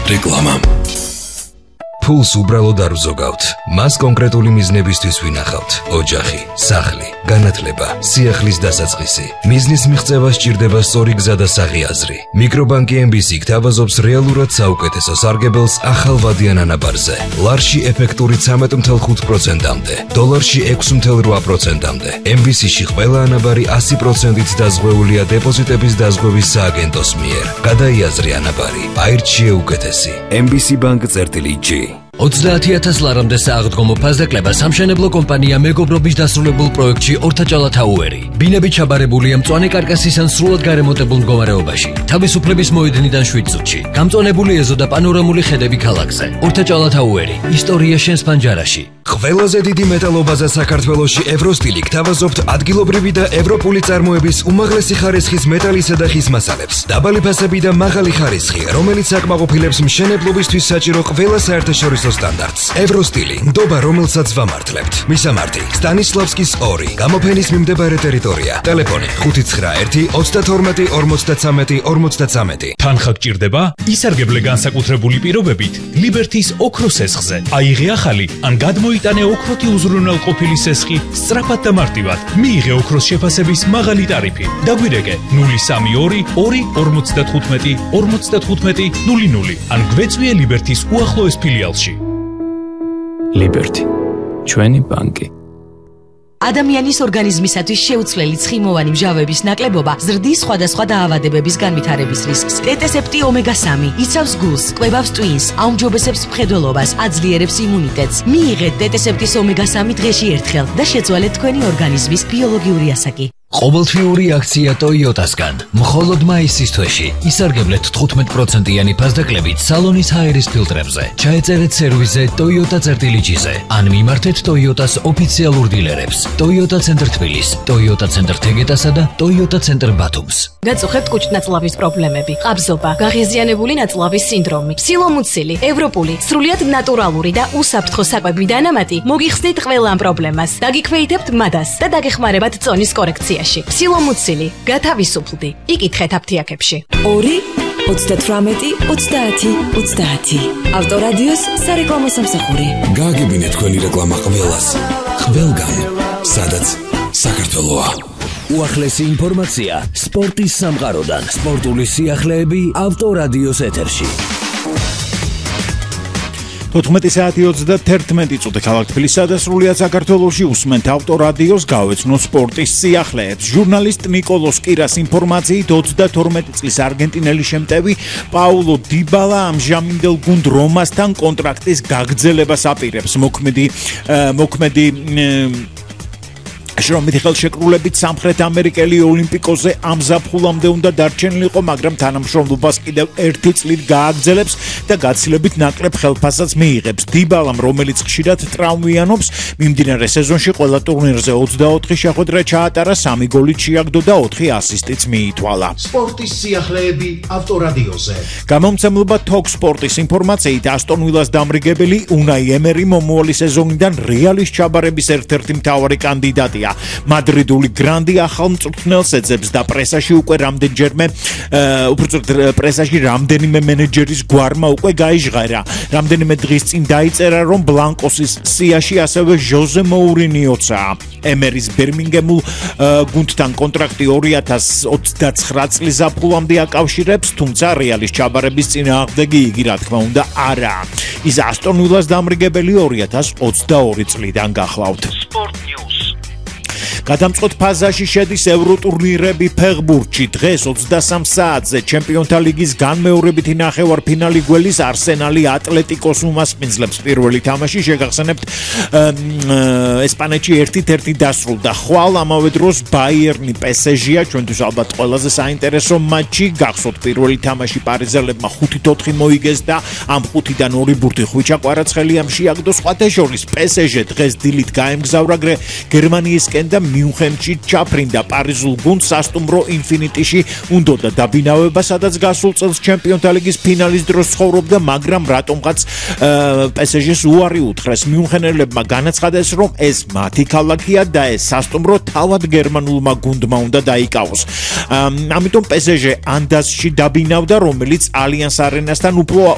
რეკლამა. Ფულს უბრალოდ არ ვზოგავთ. მას კონკრეტული მიზნებისთვის ვინახავთ. ოჯახი, სახლი, განათლება, სიახლის დასაწყისი. მიზნის მიღწევა სჭირდება სწორი გზა და საღი აზრი. მიკრობანკი MBC გთავაზობს რეალურად საუკეთესო სარგებელს ახალ ვადიან ანაბარზე. ლარში ეფექტური 13.5%-მდე, დოლარში 6.8%-მდე. MBC-ში ყველა ანაბარი 100%-ით დაზღვეულია დეპოზიტების დაზღვევის სააგენტოს მიერ. გადაიაზრე ანაბარი, აირჩიე უკეთესი. MBC Bank-G 30,000 ლარამდე სააღდგომო ფასდაკლება სამშენებლო კომპანია მეგობრობის დასრულებულ პროექტში ორთაჭალა თაუერი. ბინები ჩაბარებულია მწვანე კარკასის ან სრულად გარემონტებულ მდგომარეობაში. თავისუფლების მოედნიდან 7 წუთში. გამწვანებული ეზო და პანორამული ხედები ქალაქზე. ორთაჭალა თაუერი. ისტორია შენს პანჯარაში. ყველაზე დიდი მეტალობაზე საქართველოში ევროსტილი გთავაზობთ ადგილობრივი და ევროპული წარმოების უმაღლესი ხარისხის მეტალისა და ხის მასალებს. დაბალი ფასები და მაღალი ხარისხი, რომელიც აკმაყოფილებს მშენებლობისთვის საჭირო ყველა საერთაშორისო სტანდარტს. ევროსტილი, ნდობა, რომელსაც ვამართლებთ. მისამართი: სტანისლავსკის 2, გამოფენის მიმდებარე ტერიტორია. ტელეფონი: 591-52-43-53. თანხა გჭირდება? ისარგებლე განსაკუთრებული პირობებით ლიბერთის ოქროს სესხზე. აიღე ახალი ან გადმოიტანე ოქროთი უზრუნველყოფილი სესხი სწრაფად და მარტივად. მიიღე ოქროს შეფასების მაღალი ტარიფი. დაგვირეკე 032 2 55 00 ან გვეწვიე ლიბერთის უახლოეს ფილიალში. ლიბერთი, ჩვენი ბანკი. ადამიანის ორგანიზმისათვის შეუცვლელი ცხიმოვანი მჟავების ნაკლებობა ზრდის სხვადასხვა დაავადებების განვითარების რისკს. ტეტესეპტი ომეგა-3 იცავს გულს, კვებავს ტვინს, აუმჯობესებს მხედველობას, აძლიერებს იმუნიტეტს. მიიღეთ ტეტესეპტის ომეგა-3 დღეში ერთხელ და შეცვალეთ თქვენი ორგანიზმის ბიოლოგიური ასაკი. ყოველთვიური აქცია Toyota-სგან. მხოლოდ მაისის თვეში ისარგებლეთ 15%-იანი ფასდაკლებით სალონის ჰაერის ფილტრებზე. ჩაეწერეთ სერვისზე Toyota-ზე ან მიმართეთ Toyota-ს ოფიციალურ დილერებს. Toyota ცენტრ თბილის, Toyota ცენტრ თეგეტასა და Toyota ცენტრ ბათუმს. გაწუხებთ კუჭ-ნაწლავის პრობლემები, ყაბზობა, გაღიზიანებული ნაწლავის სინდრომი, სილომუცილი, ევროპული, სრულიად ნატურალური და უსაფრთხო საკვები დანამატი მოგიხსნით ყველა ამ პრობლემას. დაგიქვეითებთ მადას და დაგეხმარებათ წონის კორექცია. სილომუცილი, გათავისუფლდი. იკითხეთ აფთიაქებში. 2 38 30 30. ავტორადიოს სარეკლამო სამსახური. გააგებინეთ თქვენი რეკლამა ყველას. ყველგან, სადაც საქართველოა. უახლესი ინფორმაცია სპორტის სამყაროდან. სპორტული სიახლეები ავტორადიოს ეთერში. 14 საათი 31 წუთი ქალაქ თბილისსა და სრულიად საქართველოში უსმენთ ავტორადიოს გავეცნოთ სპორტის სიახლეებს. ჟურნალისტ ნიკოლოს კირას ინფორმაციით 22 წლის არგენტინელი შემტევი პაულო დებალა ამჟამინდელ გუნდ რომასთან კონტრაქტის გაგრძელებას აპირებს. მოქმედი შრომითი ხელშეკრულებით სამხრეთ ამერიკელი ოლიმპიკოზე ამ ზაფხულამდე უნდა დარჩენილიყო, მაგრამ თანამშრომლობას კიდევ 1 წლით გააგრძელებს და გაცილებით ნაკლებ ხელფასსაც მიიღებს. დებალამ, რომელიც ხშირად ტრავმიანობს, მიმდინარე სეზონში ყველა ტურნირზე 24 შეხვედრა ჩაატარა, 3 გოლით შეაგდო და 4 ასისტიც მიითვალა. სპორტის სიახლეები ავტორადიოზე. გამომცემლობა Talk Sport-ის ინფორმაციით ასტონ ვილას დამრიგებელი უნაი ემერი მომავალი სეზონიდან რეალის ჩაბარების ერთ-ერთი მთავარი კანდიდატია. მადრიდული გრანდი ახალ მწვრთნელს ეძებს და პრესაში უკვე რამდენიმე მენეჯერის გვარმა უკვე გაიჟღერა. რამდენიმე დღის წინ დაიწერა, რომ ბლანკოსის სიაში ასევე ჟოზე მოურინიოცაა. ემერის ბერმინგემულ გუნდთან კონტრაქტი 2029 წლის ზაფხულამდე აკავშირებს, თუმცა რეალის ჩაბარების წინააღმდეგი იგი რა თქმა უნდა არაა. ის ასტონ ვილას დამრიგებელი 2022 წლიდან გახლავთ. Sport News. გადამწყვეტ ფაზაში შედის ევროტურნირები ფეხბურთში. დღეს 23 საათზე ჩემპიონთა ლიგის განმეორებითი ნახევარფინალი გველის არსენალი ატლეტიკოს უმასპინძლებს. პირველი თამაში შეგახსენებთ ესპანეთში 1-1 დასრულდა. ხვალ ამავე დროს ბაიერნი PSG-ია, ჩვენთვის ალბათ ყველაზე საინტერესო მატჩი. გახსოვთ პირველი თამაში პარიზელებმა 5-4 მოიგეს და ამ 5-დან 2 ბურთი ხვიჩა კვარაცხელიამ შეაგდო. სხვათა შორის PSG დღეს დილით გაემგზავრა გერმანიისკენ და მიუნხენში ჩაფრინდა პარიზულ გუნდს სასტუმრო ინფინიტიში უნდოდა დაბინავება, სადაც გასულ წელს ჩემპიონთა ლიგის ფინალის დროს ცხოვრობდა, მაგრამ რატომღაც PSG-ს უარი უთხრეს. მიუნხენელებმა განაცხადეს, რომ ეს მათი ქალაქია და ეს სასტუმრო თავად გერმანულმა გუნდმა უნდა დაიკავოს. ამიტომ PSG ანდაზში დაბინავდა, რომელიც ალიანს არენასთან